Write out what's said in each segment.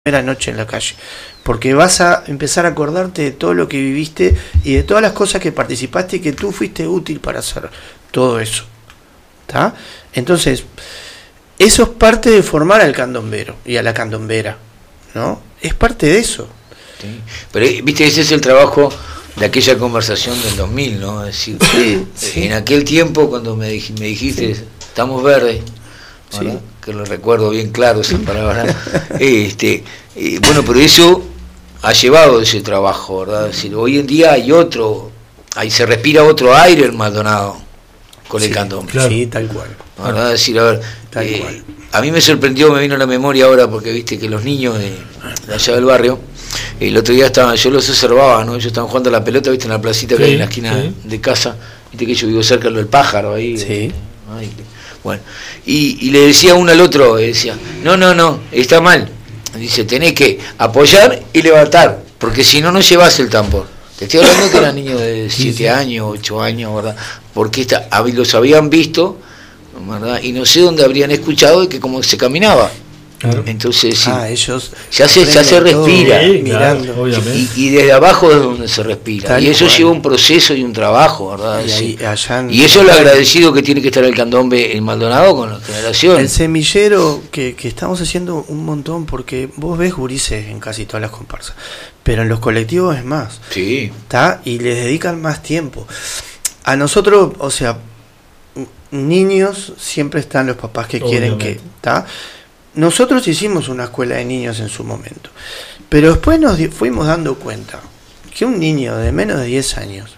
primera noche en la calle, porque vas a empezar a acordarte de todo lo que viviste y de todas las cosas que participaste y que tú fuiste útil para hacer todo eso, ¿está? Entonces, eso es parte de formar al candombero y a la candombera, ¿no? Es parte de eso. Sí. Pero, viste, ese es el trabajo de aquella conversación del 2000, ¿no? Es decir, sí. En aquel tiempo, cuando me dijiste, estamos verdes, ¿verdad? Sí. Que lo recuerdo bien claro esa palabra. Bueno, pero eso ha llevado ese trabajo, ¿verdad? Es decir, hoy en día hay se respira otro aire en Maldonado con el candombe. Claro. Sí, tal cual. ¿Verdad? Es decir, a ver, a mí me sorprendió, me vino a la memoria ahora, porque viste que los niños de allá del barrio, el otro día yo los observaba, ¿no? Ellos estaban jugando a la pelota, viste, en la placita que hay en la esquina de casa, viste que yo vivo cerca del Pájaro, ahí. Sí. Bueno, y le decía uno al otro, decía, no, está mal. Dice, tenés que apoyar y levantar, porque si no, no llevas el tambor. Te estoy hablando que eran niños de 7 años, 8 años, ¿verdad? Porque los habían visto, ¿verdad? Y no sé dónde habrían escuchado de que cómo se caminaba. Claro. Entonces ellos ya se respira, mirando, y desde abajo es donde se respira, tal y eso cual. Lleva un proceso y un trabajo, ¿verdad? Y eso es lo agradecido que tiene que estar el candombe en Maldonado con la generación. El semillero que estamos haciendo un montón, porque vos ves gurises en casi todas las comparsas, pero en los colectivos es más, sí, ¿tá? Y les dedican más tiempo. A nosotros, o sea, niños siempre están los papás que quieren que, ¿tá? Nosotros hicimos una escuela de niños en su momento, pero después nos fuimos dando cuenta que un niño de menos de 10 años,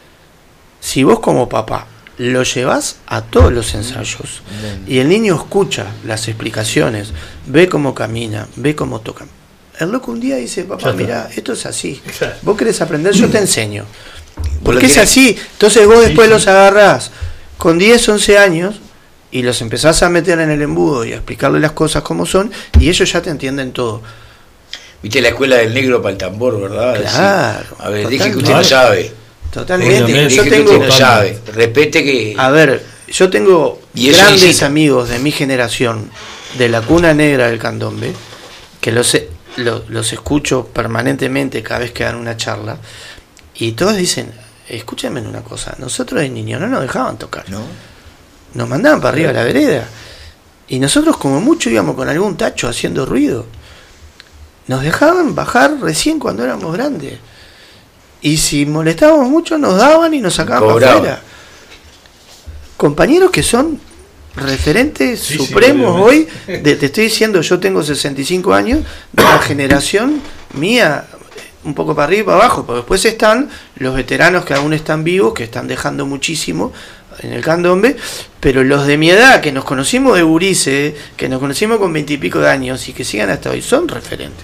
si vos como papá lo llevas a todos los ensayos y el niño escucha las explicaciones, ve cómo camina, ve cómo toca, el loco un día dice, papá, mira, esto es así, vos querés aprender, yo te enseño, porque es así. Entonces vos después los agarrás con 10, 11 años y los empezás a meter en el embudo y a explicarle las cosas como son, y ellos ya te entienden todo. Viste la escuela del negro para el tambor, ¿verdad? Claro. Sí. A ver, dije que usted no sabe. Totalmente. Yo tengo, que usted no sabe. Respete que... A ver, yo tengo grandes amigos de mi generación, de la cuna negra del candombe, que los escucho permanentemente cada vez que dan una charla, y todos dicen, escúchame una cosa, nosotros de niños no nos dejaban tocar. ¿No? Nos mandaban para arriba a la vereda y nosotros como mucho íbamos con algún tacho haciendo ruido, nos dejaban bajar recién cuando éramos grandes, y si molestábamos mucho nos daban y nos sacaban para afuera. Compañeros que son referentes supremos hoy, te estoy diciendo, yo tengo 65 años, de la generación mía, un poco para arriba y para abajo, pero después están los veteranos que aún están vivos, que están dejando muchísimo en el candombe, pero los de mi edad, que nos conocimos de gurises, que nos conocimos con 20 y pico de años y que sigan hasta hoy, son referentes.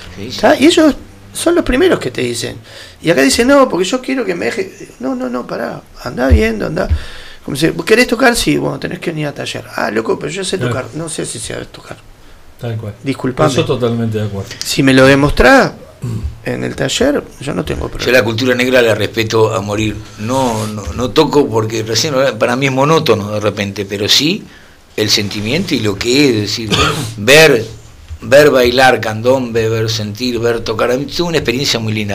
Y ellos son los primeros que te dicen. Y acá dicen, no, porque yo quiero que me deje. No, pará, andá viendo, andá. Como dice, ¿querés tocar? Sí, bueno, tenés que venir a taller. Ah, loco, pero yo sé tocar. No sé si sabes tocar. Tal cual. Disculpame. Yo totalmente de acuerdo. Si me lo demostrás en el taller, yo no tengo problema. Yo la cultura negra la respeto a morir. No toco porque recién para mí es monótono de repente, pero sí el sentimiento y lo que es decir, ver bailar candombe, ver sentir, ver tocar. A mí tuve una experiencia muy linda.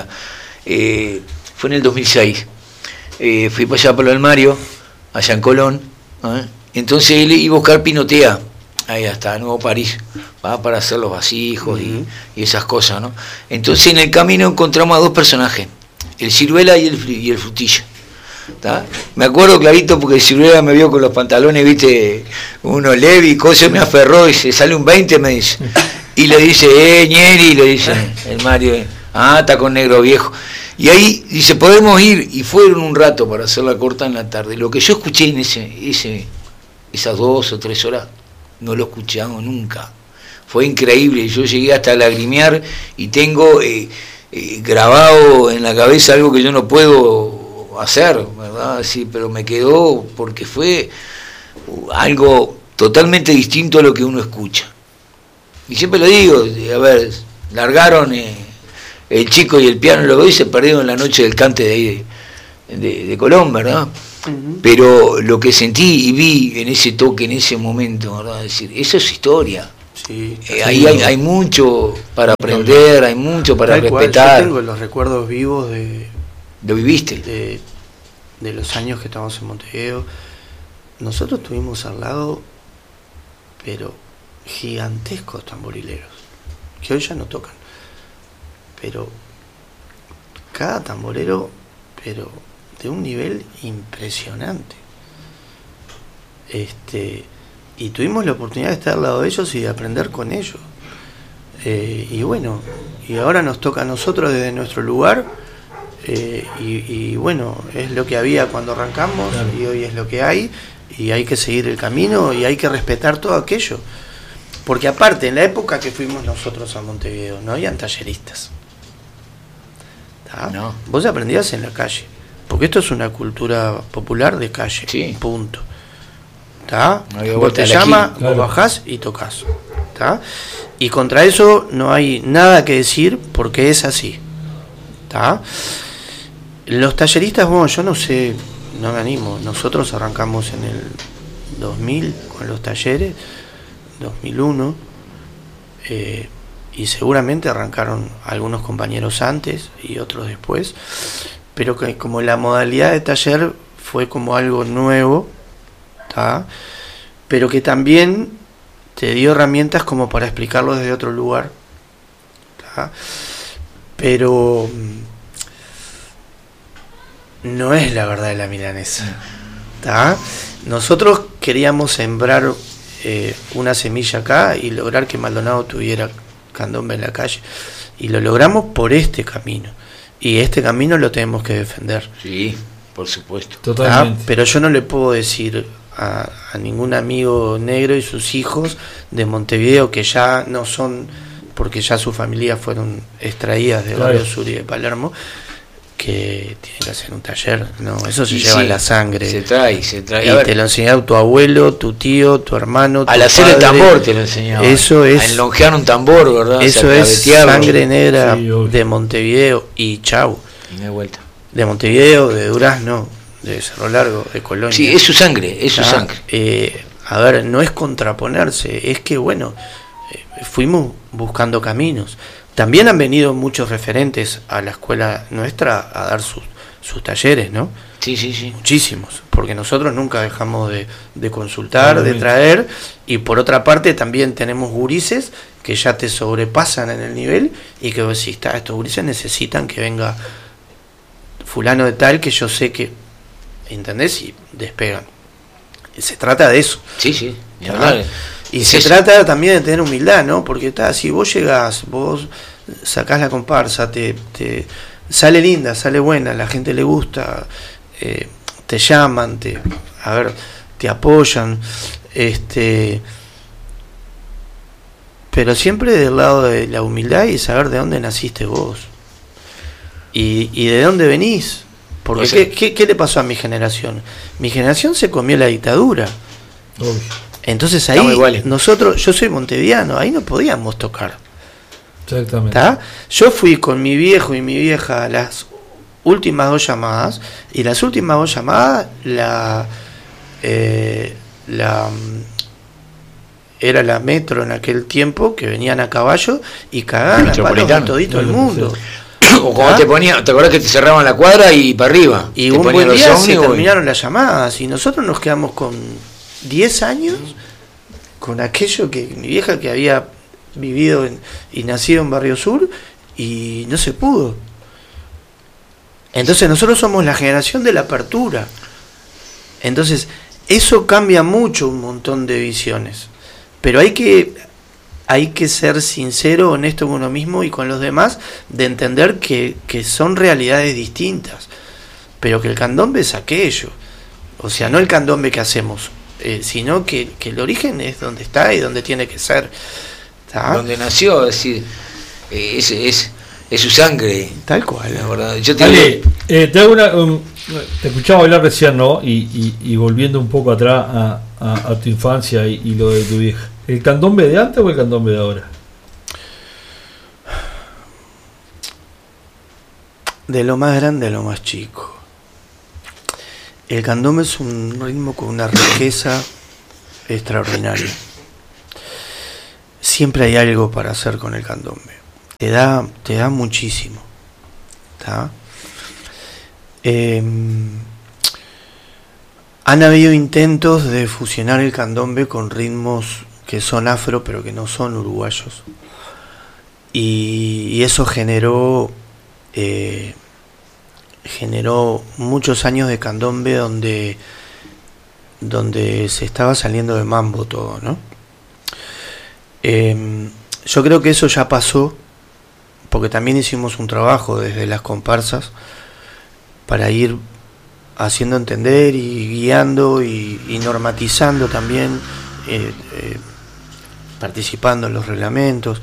Fue en el 2006. Fui para allá, por el Mario, allá en Colón. Entonces él iba a buscar pinotea. Ahí hasta Nuevo París, va para hacer los vasijos y esas cosas, ¿no? Entonces en el camino encontramos a dos personajes, el Ciruela y el Frutilla. ¿Tá? Me acuerdo clarito porque el Ciruela me vio con los pantalones, viste, uno Levi, cosa, me aferró y se sale un 20, me dice. Y le dice, Ñeri, le dice el Mario, está con negro viejo. Y ahí dice, podemos ir, y fueron un rato para hacerla corta en la tarde. Lo que yo escuché en esas 2 o 3 horas, no lo escuchamos nunca. Fue increíble, yo llegué hasta lagrimear y tengo grabado en la cabeza algo que yo no puedo hacer, ¿verdad? Sí, pero me quedó porque fue algo totalmente distinto a lo que uno escucha. Y siempre lo digo, a ver, largaron el chico y el piano, lo veo, y se perdieron en la noche del cante de ahí de Colón, ¿verdad? Pero lo que sentí y vi en ese toque, en ese momento, ¿verdad? Es decir, eso es historia. Sí, Ahí hay mucho para aprender, hay mucho para respetar. Yo tengo los recuerdos vivos ¿Lo viviste? de los años que estábamos en Montevideo. Nosotros tuvimos al lado, pero gigantescos tamborileros, que hoy ya no tocan. Pero cada tamborero, pero de un nivel impresionante. Y tuvimos la oportunidad de estar al lado de ellos y de aprender con ellos. Y bueno, y ahora nos toca a nosotros desde nuestro lugar. Y bueno, es lo que había cuando arrancamos, claro. Y hoy es lo que hay, y hay que seguir el camino y hay que respetar todo aquello. Porque aparte, en la época que fuimos nosotros a Montevideo, no habían talleristas. No. Vos aprendías en la calle, porque esto es una cultura popular de calle, sí. Punto. Vos te llama, claro. Vos bajás y tocas. Y contra eso no hay nada que decir porque es así. Los talleristas, bueno, yo no sé, no me animo. Nosotros arrancamos en el 2000 con los talleres, 2001, y seguramente arrancaron algunos compañeros antes y otros después, pero que como la modalidad de taller fue como algo nuevo, pero que también te dio herramientas como para explicarlo desde otro lugar, pero no es la verdad de la milanesa. Nosotros queríamos sembrar una semilla acá y lograr que Maldonado tuviera candombe en la calle, y lo logramos por este camino, y este camino lo tenemos que defender. Sí, por supuesto. Totalmente. Pero yo no le puedo decir a ningún amigo negro y sus hijos de Montevideo, que ya no son, porque ya sus familias fueron extraídas de Barrio Sur y de Palermo, que tienen que hacer un taller. No, eso se lleva en la sangre. Se trae. Y te lo enseñaba tu abuelo, tu tío, tu hermano, tu al hacer padre. El tambor te lo enseñaba. Eso es. A enlongear un tambor, ¿verdad? Eso es sangre negra de Montevideo y chau. Y no hay vuelta. De Montevideo, de Durazno, de Cerro Largo, de Colonia. Sí, es su sangre, es su sangre. A ver, no es contraponerse, es que bueno, fuimos buscando caminos. También han venido muchos referentes a la escuela nuestra a dar sus talleres, ¿no? Sí. Muchísimos, porque nosotros nunca dejamos de consultar, de traer, y por otra parte también tenemos gurises que ya te sobrepasan en el nivel y que vos decís, estos gurises necesitan que venga fulano de tal, que yo sé que, ¿entendés? Y despegan. Se trata de eso. Sí. Y se trata también de tener humildad, ¿no? Porque si vos llegás, vos sacás la comparsa, te sale linda, sale buena, la gente le gusta, te llaman, te apoyan, pero siempre del lado de la humildad y saber de dónde naciste vos y de dónde venís. Porque o sea, ¿qué le pasó a mi generación? Mi generación se comió la dictadura. Entonces ahí nosotros, yo soy montevideano, ahí no podíamos tocar. Exactamente. Yo fui con mi viejo y mi vieja a las últimas 2 llamadas, y las últimas 2 llamadas era la metro en aquel tiempo, que venían a caballo y cagaban a palos a todito el mundo. O cuando ¿te acordás que te cerraban la cuadra y para arriba? Y un buen día se terminaron las llamadas y nosotros nos quedamos con 10 años con aquello que mi vieja, que había vivido y nacido en Barrio Sur, y no se pudo. Entonces nosotros somos la generación de la apertura. Entonces eso cambia mucho un montón de visiones, pero hay que ser sincero, honesto con uno mismo y con los demás, de entender que son realidades distintas, pero que el candombe es aquello, o sea, no el candombe que hacemos, sino que el origen es donde está y donde tiene que ser. Donde nació, es decir, es su sangre. Tal cual. La verdad. Yo te escuchaba hablar recién, ¿no? Y volviendo un poco atrás a tu infancia y lo de tu vieja. ¿El candombe de antes o el candombe de ahora? De lo más grande a lo más chico. El candombe es un ritmo con una riqueza extraordinaria. siempre hay algo para hacer con el candombe. Te da muchísimo. ¿Tá? Han habido intentos de fusionar el candombe con ritmos que son afro, pero que no son uruguayos. Y eso generó muchos años de candombe donde se estaba saliendo de mambo todo, ¿no? Yo creo que eso ya pasó, porque también hicimos un trabajo desde las comparsas para ir haciendo entender y guiando y normatizando también, participando en los reglamentos,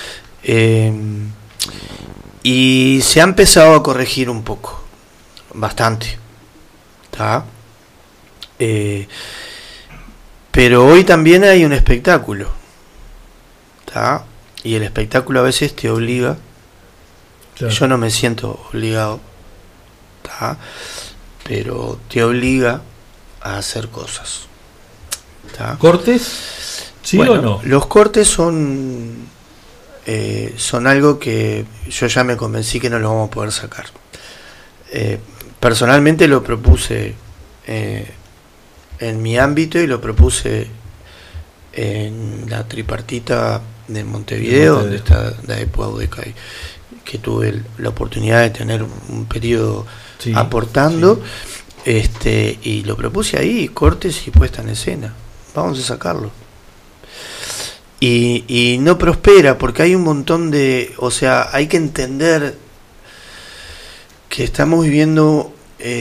y se ha empezado a corregir un poco, bastante, ¿tá? Pero hoy también hay un espectáculo, ¿tá? Y el espectáculo a veces te obliga. Claro. Yo no me siento obligado, ¿tá? Pero te obliga a hacer cosas, ¿tá? ¿Cortes? ¿Sí, bueno, o no? Los cortes son algo que yo ya me convencí que no lo vamos a poder sacar. Personalmente lo propuse en mi ámbito y lo propuse en la tripartita de Montevideo, donde está Daepu Audecay, que tuve la oportunidad de tener un periodo aportando, y lo propuse ahí, cortes y puesta en escena. Vamos a sacarlo. Y no prospera porque hay un montón de... O sea, hay que entender que estamos viviendo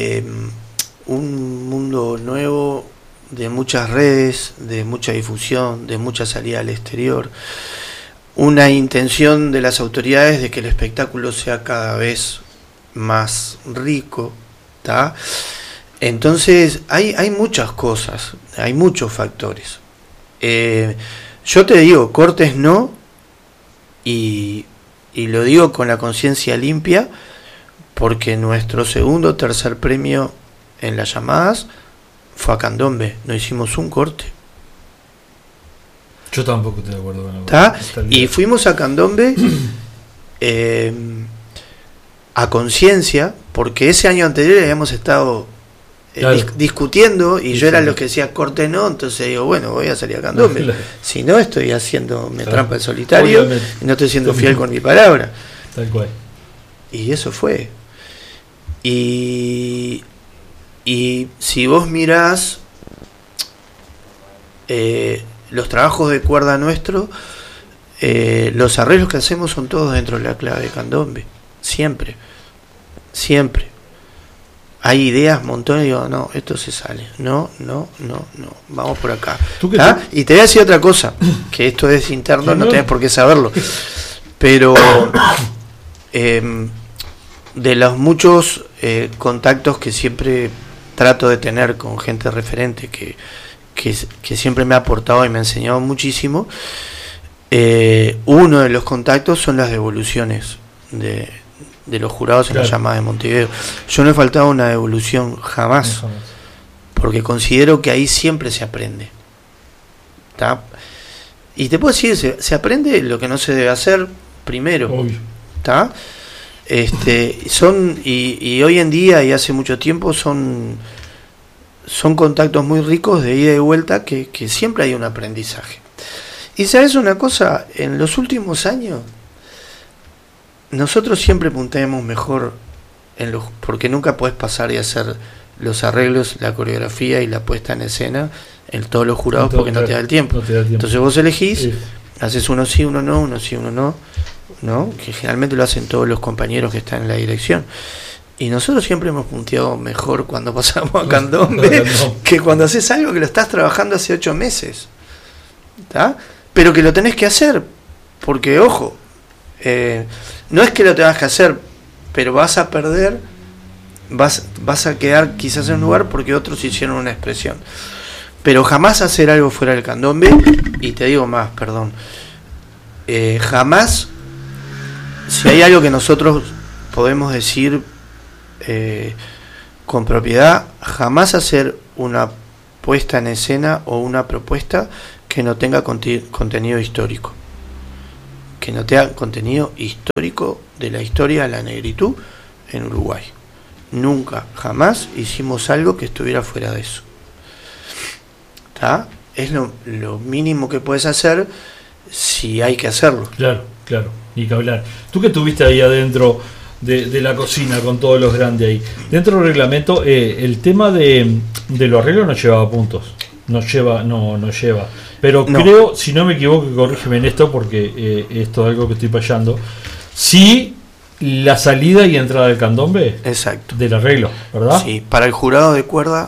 un mundo nuevo de muchas redes, de mucha difusión, de mucha salida al exterior, una intención de las autoridades de que el espectáculo sea cada vez más rico, ¿tá? Entonces hay muchas cosas, hay muchos factores. Yo te digo, cortes no, y lo digo con la conciencia limpia, porque nuestro segundo o tercer premio en las llamadas fue a candombe, no hicimos un corte. Yo tampoco estoy de acuerdo con ¿tá? Y fuimos a candombe a conciencia, porque ese año anterior habíamos estado discutiendo y yo era lo que decía corte no, entonces digo, bueno, voy a salir a candombe. Claro. Si no, estoy haciéndome trampa el solitario, y no estoy siendo fiel con mi palabra. Tal cual. Y eso fue. Y si vos mirás los trabajos de cuerda nuestro, los arreglos que hacemos son todos dentro de la clave de candombe, siempre hay ideas montones y digo, no, esto se sale, no, vamos por acá, ¿ah? Y te voy a decir otra cosa, que esto es interno, no tenés por qué saberlo, pero de los muchos contactos que siempre trato de tener con gente referente que siempre me ha aportado y me ha enseñado muchísimo, uno de los contactos son las devoluciones de los jurados en la llamada de Montevideo. Yo no he faltado una devolución jamás, porque considero que ahí siempre se aprende, ¿tá? Y te puedo decir, se aprende lo que no se debe hacer primero, ¿tá? Y hoy en día y hace mucho tiempo son contactos muy ricos de ida y vuelta que siempre hay un aprendizaje. Y sabes una cosa, en los últimos años nosotros siempre punteamos mejor porque nunca podés pasar y hacer los arreglos, la coreografía y la puesta en escena en todos los jurados porque no te da el tiempo. Entonces vos elegís, haces uno sí, uno no, uno sí, uno no, que generalmente lo hacen todos los compañeros que están en la dirección. Y nosotros siempre hemos punteado mejor cuando pasamos a candombe que cuando haces algo que lo estás trabajando hace 8 meses, ¿tá? Pero que lo tenés que hacer, porque ojo, no es que lo tengas que hacer, pero vas a perder, vas a quedar quizás en un lugar porque otros hicieron una expresión, pero jamás hacer algo fuera del candombe. Y te digo más, perdón, jamás, si hay algo que nosotros podemos decir con propiedad, jamás hacer una puesta en escena o una propuesta que no tenga contenido histórico. que no tenga contenido histórico de la historia de la negritud en Uruguay. Nunca, jamás hicimos algo que estuviera fuera de eso. ¿Está? Es lo mínimo que puedes hacer si hay que hacerlo. Claro, ni que hablar. Tú que estuviste ahí adentro de la cocina con todos los grandes ahí, dentro del reglamento, el tema de los arreglos no llevaba puntos. No lleva. Pero no. Creo, si no me equivoco, corrígeme en esto, porque esto es algo que estoy fallando. Sí, la salida y entrada del candombe. Exacto. Del arreglo, ¿verdad? Sí, para el jurado de cuerda,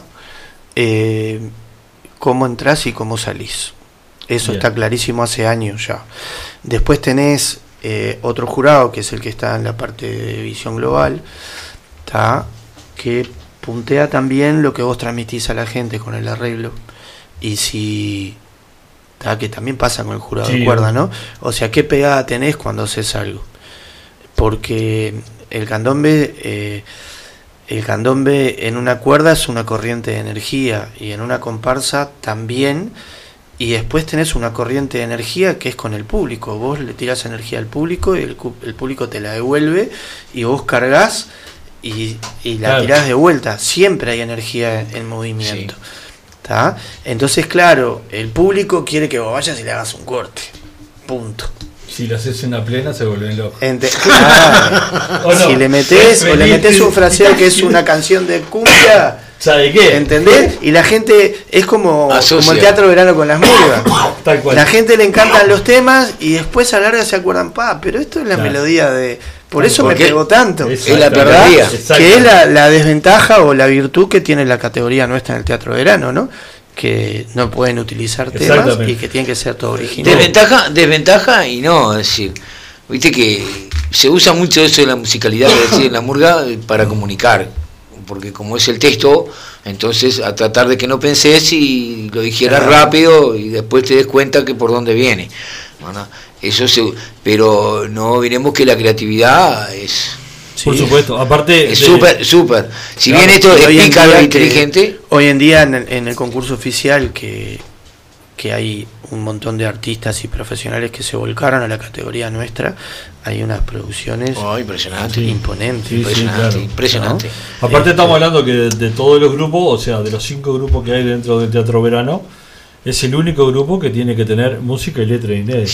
cómo entrás y cómo salís. Eso bien. Está clarísimo hace años ya. Después tenés otro jurado, que es el que está en la parte de visión global, ¿tá? Que puntea también lo que vos transmitís a la gente con el arreglo. Y si... ¿tá? Que también pasa con el jurado de cuerda, ¿no? O sea, ¿qué pegada tenés cuando haces algo? Porque el candombe en una cuerda es una corriente de energía, y en una comparsa también. Y después tenés una corriente de energía que es con el público. Vos le tirás energía al público y el público te la devuelve, y vos cargas y la tirás de vuelta. Siempre hay energía en movimiento. ¿Tá? Entonces, claro, el público quiere que vos vayas y le hagas un corte. Punto. Si le haces una plena, se vuelven locos. Claro. No. Si le metés un fraseo que es una canción de cumbia, ¿sabe qué? ¿Entendés? Y la gente es como el teatro verano con las murgas. Tal cual. La gente le encantan los temas y después a la larga se acuerdan, pero esto es la melodía de... Por eso me pegó tanto. Es la verdad, que es la desventaja o la virtud que tiene la categoría nuestra en el teatro verano, ¿no? Que no pueden utilizar temas y que tienen que ser todo original. Desventaja y no, es decir, viste que se usa mucho eso de la musicalidad, es decir, la murga para comunicar, porque como es el texto, entonces a tratar de que no pensés y lo dijeras rápido y después te des cuenta que por dónde viene. Bueno, pero no veremos que la creatividad es... Por supuesto, aparte es súper. Si bien esto es pícaro e inteligente. Hoy en día en el concurso oficial que hay un montón de artistas y profesionales que se volcaron a la categoría nuestra, hay unas producciones imponentes. Impresionante. ¿No? Aparte estamos hablando que de todos los grupos, o sea, de los 5 grupos que hay dentro del Teatro Verano, es el único grupo que tiene que tener música y letra inédita.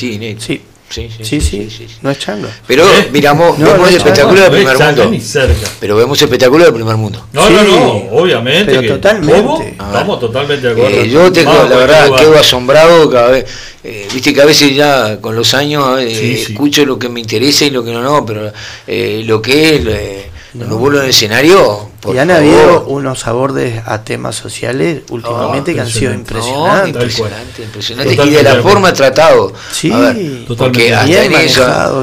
Sí. No es changa. Pero vemos espectáculos del primer mundo. Pero vemos espectáculos del primer mundo. No, obviamente. Pero totalmente. Estamos totalmente de acuerdo. Yo la verdad quedo asombrado cada vez. Viste que a veces ya con los años escucho lo que me interesa y lo que no, pero lo que es cuando vuelvo en el escenario. Y han habido unos abordes a temas sociales últimamente que han sido impresionantes. Impresionante. Y de la forma tratado. Sí, porque hasta bien en eso manejado,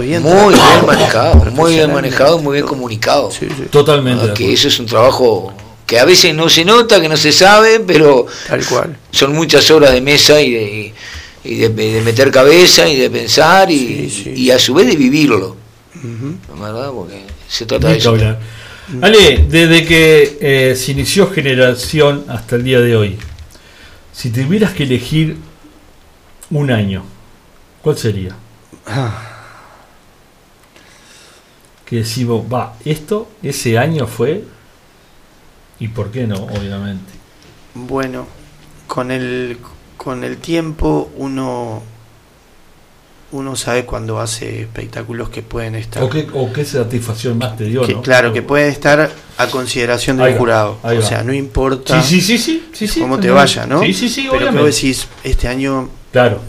muy bien manejado, muy bien comunicado. Sí. Totalmente. Que eso es un trabajo que a veces no se nota, que no se sabe, pero tal cual. Son muchas horas de mesa y de meter cabeza y de pensar y a su vez de vivirlo. ¿Verdad? Porque se trata de eso. Ale, desde que se inició Generación hasta el día de hoy, si tuvieras que elegir un año, ¿cuál sería? Que decimos, ese año fue, y por qué no, obviamente. Bueno, con el tiempo uno sabe cuando hace espectáculos que pueden estar... O qué satisfacción más te dio, ¿no? Claro, que pueden estar a consideración del jurado. O sea, no importa cómo te vaya, ¿no? Sí, pero obviamente. que vos decís, este año... Claro.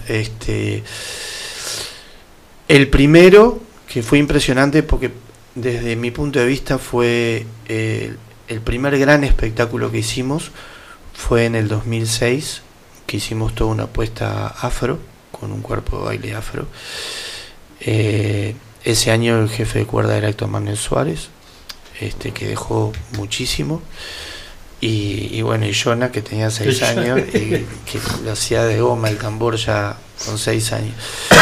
El primero, que fue impresionante porque desde mi punto de vista fue el primer gran espectáculo que hicimos, fue en el 2006, que hicimos toda una apuesta afro, con un cuerpo de baile afro. Ese año el jefe de cuerda era Héctor Manuel Suárez, que dejó muchísimo, y bueno, y Jonah, que tenía 6 años, que lo hacía de goma el tambor ya con 6 años.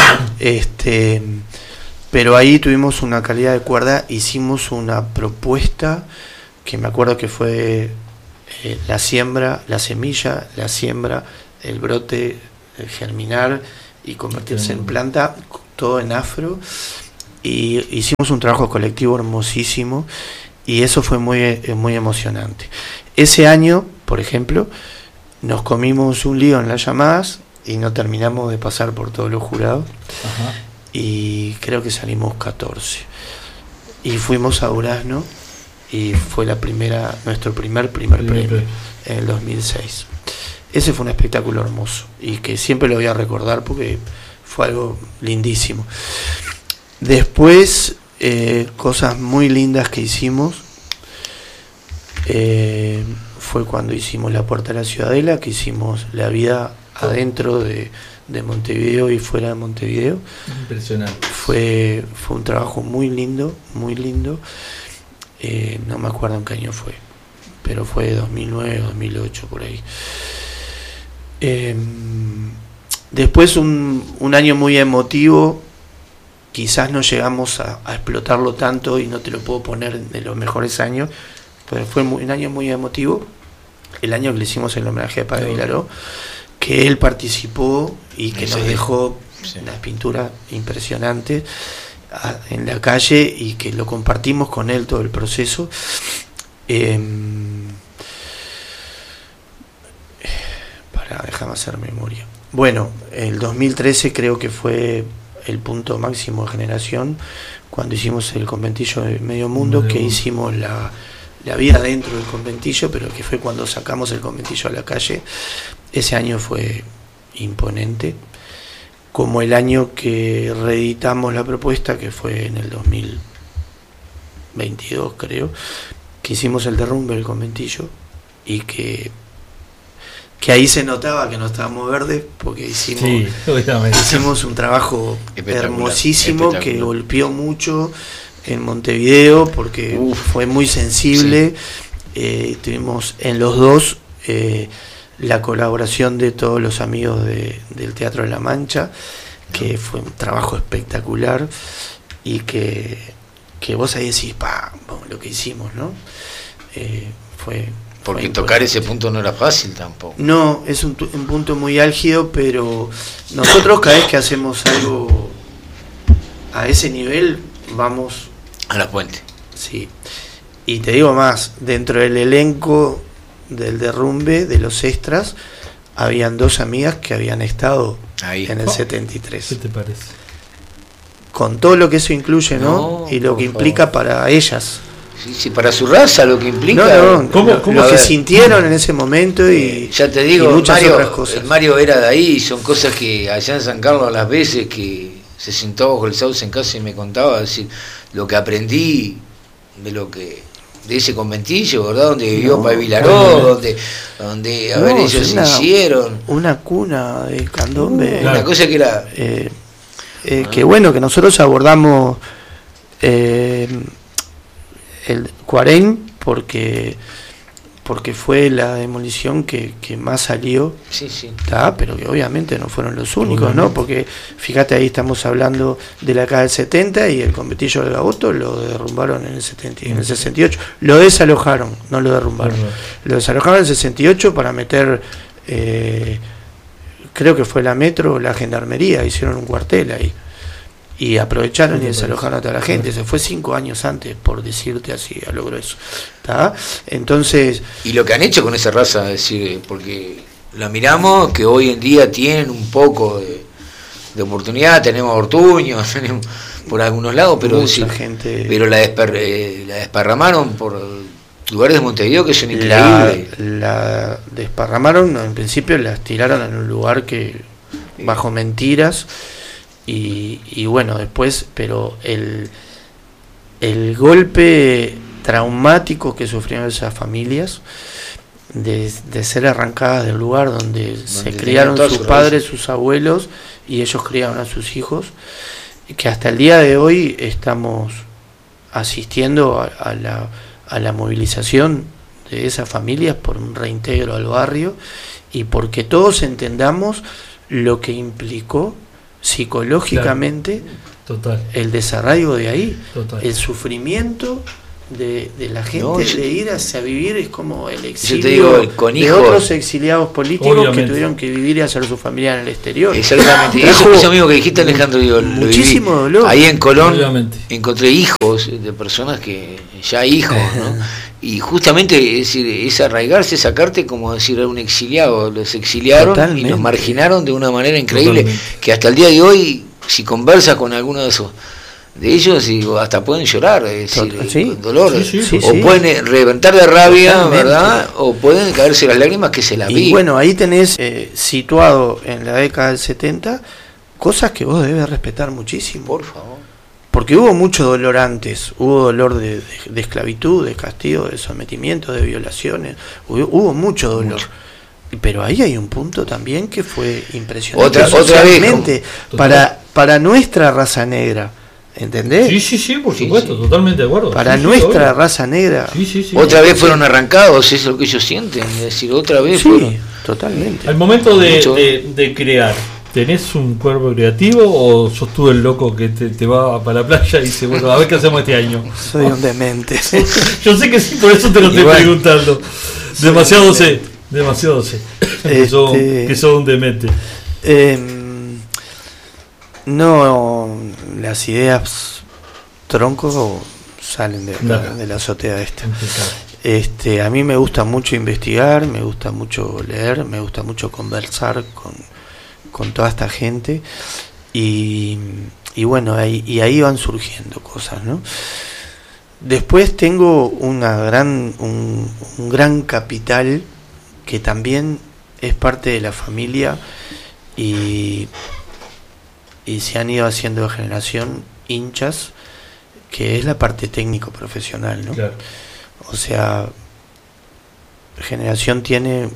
Pero ahí tuvimos una calidad de cuerda, hicimos una propuesta que me acuerdo que fue la siembra, la semilla, la siembra, el brote, el germinar y convertirse en planta todo en afro, y hicimos un trabajo colectivo hermosísimo, y eso fue muy, muy emocionante. Ese año, por ejemplo, nos comimos un lío en las llamadas y no terminamos de pasar por todos los jurados. Ajá. Y creo que salimos 14 y fuimos a Durazno y fue nuestro primer premio en el 2006. Ese fue un espectáculo hermoso y que siempre lo voy a recordar porque fue algo lindísimo. Después, cosas muy lindas que hicimos, fue cuando hicimos La Puerta de la Ciudadela, que hicimos La Vida adentro de Montevideo y fuera de Montevideo. Impresionante. Fue un trabajo muy lindo, muy lindo. No me acuerdo en qué año fue, pero fue 2009, 2008, por ahí. Después un año muy emotivo, quizás no llegamos a explotarlo tanto y no te lo puedo poner de los mejores años, pero fue un año muy emotivo, el año que le hicimos el homenaje a Padre Vilaró, que él participó y que nos dejó unas pinturas impresionantes en la calle y que lo compartimos con él todo el proceso. Déjame hacer memoria. Bueno, el 2013 creo que fue el punto máximo de generación, cuando hicimos el conventillo de Medio Mundo, que hicimos la vida dentro del conventillo, pero que fue cuando sacamos el conventillo a la calle. Ese año fue imponente, como el año que reeditamos la propuesta, que fue en el 2022 creo, que hicimos el derrumbe del conventillo, y que ahí se notaba que no estábamos verdes, porque hicimos un trabajo hermosísimo que golpeó mucho en Montevideo, porque fue muy sensible. Tuvimos en los dos la colaboración de todos los amigos del Teatro de la Mancha, que fue un trabajo espectacular, y que vos ahí decís, lo que hicimos, ¿no? Porque tocar ese punto no era fácil tampoco. No, es un punto muy álgido, pero nosotros cada vez que hacemos algo a ese nivel, vamos a la fuente. Sí. Y te digo más, dentro del elenco del derrumbe, de los extras, habían 2 amigas que habían estado ahí en el 73. ¿Qué te parece? Con todo lo que eso incluye, ¿no? Y lo que implica para ellas. Sí, para su raza, lo que implica. ¿Cómo que sintieron en ese momento y ya te digo, y muchas otras cosas. Mario era de ahí, son cosas que allá en San Carlos, a las veces que se sentó bajo el sauce en casa y me contaba, decir, lo que aprendí de ese conventillo, ¿verdad? Donde vivió Padre Vilaró, donde ellos se hicieron. Una cuna de candombe. Una cosa que era. Que bueno, que nosotros abordamos el Cuarén porque fue la demolición que más salió, pero que obviamente no fueron los únicos, ¿no? Porque fíjate, ahí estamos hablando de la década del 70 y el conventillo del Gaboto lo derrumbaron en el 68, lo desalojaron, no lo derrumbaron, lo desalojaron en el 68 para meter, creo que fue la Metro o la Gendarmería, hicieron un cuartel ahí. Y aprovecharon y desalojaron a toda la gente. Se fue 5 años antes, por decirte así, a lo grueso. ¿Tá? Entonces. Y lo que han hecho con esa raza, es decir, porque la miramos, que hoy en día tienen un poco de oportunidad, tenemos Ortuño, tenemos por algunos lados, pero pero la desparramaron por lugares de Montevideo que son increíbles. La desparramaron, en principio las tiraron en un lugar que bajo mentiras. Y bueno, después, pero el golpe traumático que sufrieron esas familias de ser arrancadas del lugar donde se criaron sus padres, sus abuelos, y ellos criaron a sus hijos, que hasta el día de hoy estamos asistiendo a la movilización de esas familias por un reintegro al barrio, y porque todos entendamos lo que implicó psicológicamente, total, el desarraigo de ahí, total, el sufrimiento de la gente, No, de ir hacia vivir, es como el exilio te digo, con de hijos, otros exiliados políticos obviamente, que tuvieron que vivir y hacer su familia en el exterior. Exactamente. Eso mismo que dijiste, Alejandro, digo, muchísimo lo viví. dolor. Ahí en Colón obviamente, encontré hijos de personas que ya hijos, ¿no? Y justamente, es decir, es arraigarse, sacarte, como decir, a un exiliado. Los exiliaron Totalmente. y nos marginaron de una manera increíble, Totalmente. que hasta el día de hoy, si conversas con alguno de esos de ellos, digo, hasta pueden llorar, es decir, Sí. con dolor, Sí, o sí. pueden reventar de rabia, Totalmente. ¿verdad? O pueden caerse las lágrimas que se las vi. Y bueno, ahí tenés situado en la década del 70 cosas que vos debes respetar muchísimo. Por favor. Porque hubo mucho dolor antes, hubo dolor de esclavitud, de castigo, de sometimiento, de violaciones, hubo mucho dolor. Mucho. Pero ahí hay un punto también que fue impresionante Otra socialmente vez, para nuestra raza negra, ¿entendés? Sí, por Sí, supuesto, sí. totalmente de acuerdo. Para Sí, nuestra obvio. raza negra. Sí. Otra vez fueron arrancados, eso es lo que ellos sienten, es decir, otra vez Sí, fueron. totalmente. Al momento Mucho. de crear, ¿tenés un cuerpo creativo o sos tú el loco que te va para la playa y dice, bueno, a ver qué hacemos este año? Soy un demente. Yo sé que sí, por eso te lo estoy Igual. preguntando. Demasiado sé. Que sos un demente. No, las ideas tronco salen de acá, Nada. de la azotea esta. A mí me gusta mucho investigar, me gusta mucho leer, me gusta mucho conversar con toda esta gente y bueno, ahí van surgiendo cosas, ¿no? Después tengo un gran capital que también es parte de la familia y se han ido haciendo de generación hinchas, que es la parte técnico profesional, ¿no? Claro. O sea, generación tiene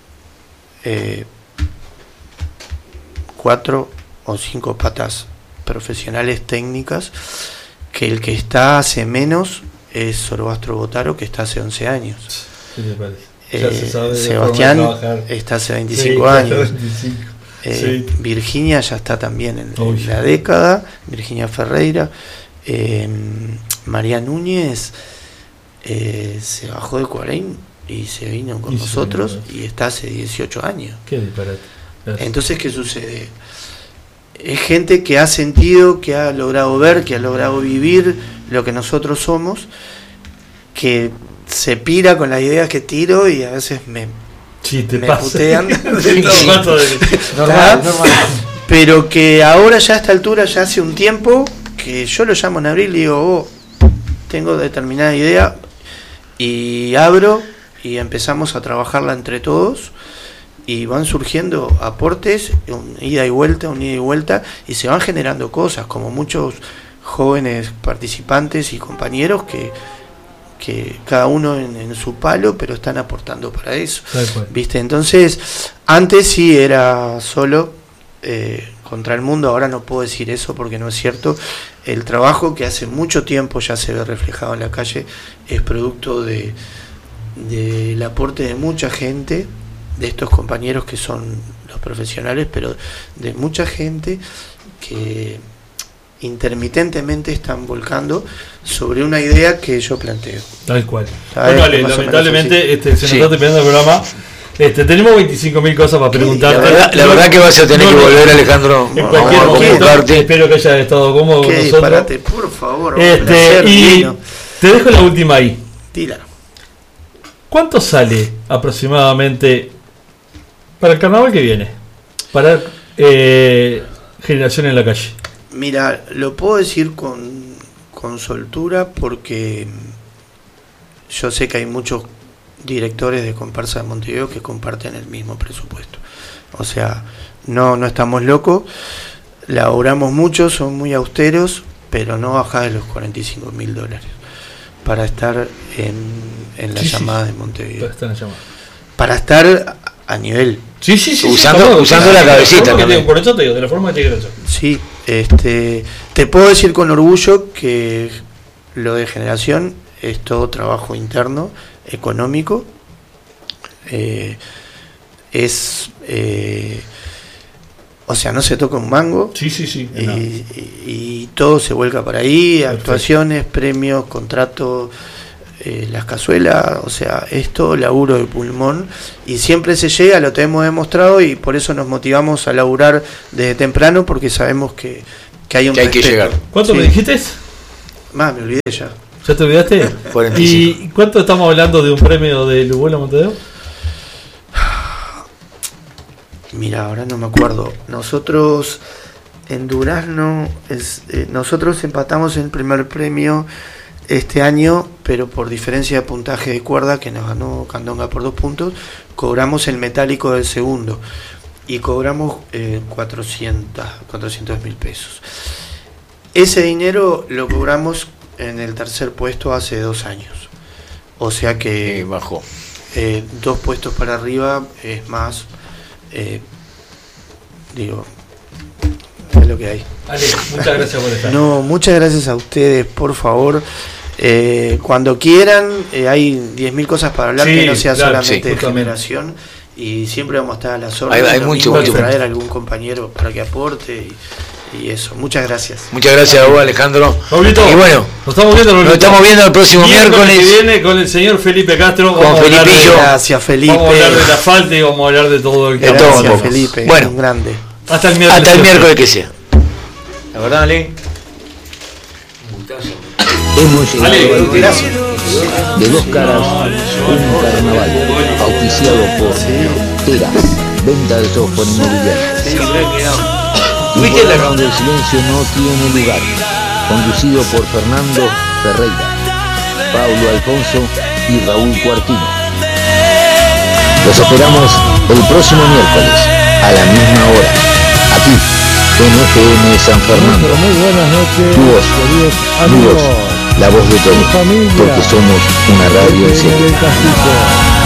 4 o 5 patas profesionales técnicas, que el que está hace menos es Zoroastro Botaro, que está hace 11 años. ¿Qué te parece? Ya se sabe de Sebastián forma de trabajar. está hace 25 Sí, años. 25. Sí. Virginia ya está también en Uy. la década, Virginia Ferreira. María Núñez se bajó de Cuareim y se vino con Y se nosotros vino. y está hace 18 años. Qué disparate. Gracias. Entonces, ¿qué sucede? Es gente que ha sentido, que ha logrado ver, que ha logrado vivir lo que nosotros somos, que se pira con la idea que tiro y a veces me pasa. putean. Sí, Normal. Pero que ahora ya a esta altura, ya hace un tiempo, que yo lo llamo en abril y digo, tengo determinada idea y abro y empezamos a trabajarla entre todos y van surgiendo aportes, un ida y vuelta y se van generando cosas, como muchos jóvenes participantes y compañeros que cada uno en su palo, pero están aportando para eso. ¿Viste? Entonces, antes sí era solo contra el mundo, ahora no puedo decir eso porque no es cierto. El trabajo que hace mucho tiempo ya se ve reflejado en la calle es producto del aporte de mucha gente, de estos compañeros que son los profesionales, pero de mucha gente que intermitentemente están volcando sobre una idea que yo planteo. Tal cual. ¿Sabes? Bueno, Ale, Más o menos lamentablemente se nos Sí. está terminando el programa. Tenemos 25.000 cosas para preguntarte. La verdad que vas a tener que volver, Alejandro. En Vamos cualquier a momento. convocarte. Espero que hayas estado cómodo con Qué nosotros. disparate, por favor. Un placer, Y divino. te dejo la última ahí. Tira. ¿Cuánto sale aproximadamente para el carnaval que viene? Para Generación en la Calle. Mira, lo puedo decir con soltura porque yo sé que hay muchos directores de comparsa de Montevideo que comparten el mismo presupuesto. O sea, no estamos locos, laboramos mucho, son muy austeros, pero no baja de los $45.000 para estar en la llamada de Montevideo. Para estar a nivel. Sí. Usando la cabecita también. Por eso te digo, de la forma que te quiero hacer. Sí, te puedo decir con orgullo que lo de Generación es todo trabajo interno, económico, o sea, no se toca un mango. Sí. Y todo se vuelca para ahí. Perfecto. Actuaciones, premios, contratos, las cazuelas, o sea, esto laburo de pulmón y siempre se llega, lo tenemos demostrado y por eso nos motivamos a laburar desde temprano porque sabemos que hay un que llegar. ¿Cuánto me dijiste? Más, me olvidé ya. ¿Ya te olvidaste? 45. ¿Y cuánto estamos hablando de un premio del vuelo a Montevideo? Mira, ahora no me acuerdo. Nosotros en Durazno, nosotros empatamos el primer premio este año, pero por diferencia de puntaje de cuerda, que nos ganó Candonga por 2 puntos, cobramos el metálico del segundo y cobramos 400.000 pesos. Ese dinero lo cobramos en el tercer puesto hace 2 años. O sea que bajó. 2 puestos para arriba es más, digo, es lo que hay. Ale, muchas gracias por estar. No, muchas gracias a ustedes, por favor. Cuando quieran, hay 10.000 cosas para hablar, que no sea solamente de generación. Y siempre vamos a estar a las órdenes. Hay mucho traer a algún compañero para que aporte y eso. Muchas gracias. Muchas gracias a vos, Alejandro. Pablito, y bueno, nos estamos viendo el próximo miércoles. Que viene con el señor Felipe Castro. Con Felipillo. Gracias, Felipe. Vamos a hablar del asfalto y vamos a hablar de todo el campo. Gracias, Felipe. Bueno, un grande. Hasta el miércoles. Hasta el miércoles que sea. La verdad, Ale. Hemos llegado al final de Dos Caras, un carnaval, auspiciado por Teras, venta de software inmobiliario. Donde el silencio no tiene lugar, conducido por Fernando Ferreira, Paulo Alfonso y Raúl Cuartino. Los esperamos el próximo miércoles a la misma hora, aquí en FM San Fernando. Muy buenas noches, tu voz, queridos mi amigos, voz, la voz de todos, porque somos una radio en serio.